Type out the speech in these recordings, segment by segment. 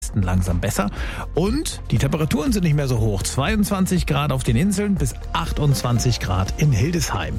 Westen langsam besser. Und die Temperaturen sind nicht mehr so hoch. 22 Grad auf den Inseln bis 28 Grad in Hildesheim.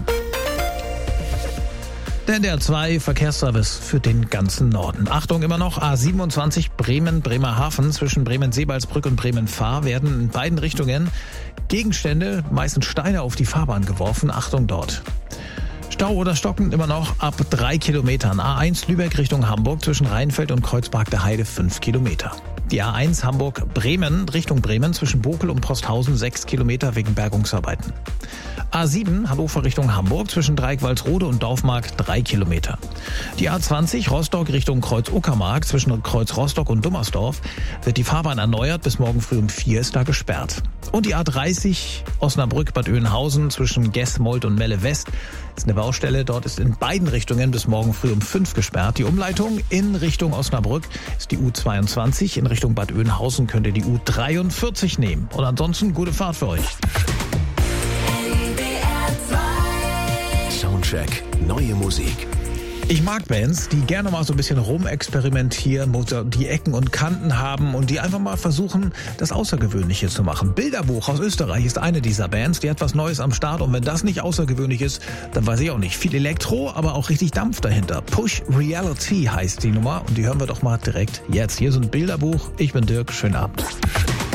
Der NDR 2 Verkehrsservice für den ganzen Norden. Achtung, immer noch A27 Bremen-Bremerhaven zwischen Bremen-Seebalsbrück und Bremen-Fahr werden in beiden Richtungen Gegenstände, meistens Steine, auf die Fahrbahn geworfen. Achtung dort. Stau oder Stocken immer noch ab 3 Kilometern. A1 Lübeck Richtung Hamburg zwischen Rheinfeld und Kreuzberg der Heide 5 Kilometer. Die A1 Hamburg-Bremen Richtung Bremen zwischen Bokel und Posthausen 6 Kilometer wegen Bergungsarbeiten. A7 Hannover Richtung Hamburg zwischen Dreieck-Walsrode und Dorfmark 3 Kilometer. Die A20 Rostock Richtung Kreuz-Uckermark zwischen Kreuz Rostock und Dummersdorf wird die Fahrbahn erneuert. Bis morgen früh um 4 ist da gesperrt. Und die A30 Osnabrück-Bad Oeynhausen zwischen Gesmold und Melle West ist eine Baustelle. Dort ist in beiden Richtungen bis morgen früh um 5 gesperrt. Die Umleitung in Richtung Osnabrück ist die U22. In Richtung Bad Oeynhausen könnt ihr die U43 nehmen. Und ansonsten gute Fahrt für euch. Soundcheck, neue Musik. Ich mag Bands, die gerne mal so ein bisschen rumexperimentieren, wo sie die Ecken und Kanten haben und die einfach mal versuchen, das Außergewöhnliche zu machen. Bilderbuch aus Österreich ist eine dieser Bands, die hat was Neues am Start und wenn das nicht außergewöhnlich ist, dann weiß ich auch nicht. Viel Elektro, aber auch richtig Dampf dahinter. Push Reality heißt die Nummer und die hören wir doch mal direkt jetzt. Hier sind Bilderbuch, ich bin Dirk, schönen Abend.